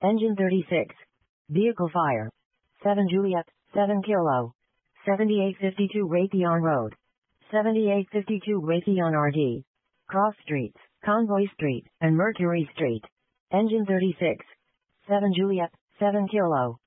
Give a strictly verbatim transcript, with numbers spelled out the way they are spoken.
Engine thirty-six. Vehicle fire. seven Juliet, seven Kilo. seventy-eight fifty-two Raytheon Road. seventy-eight fifty-two Raytheon R D. Cross Streets, Convoy Street, and Mercury Street. Engine thirty-six. seven Juliet, seven Kilo.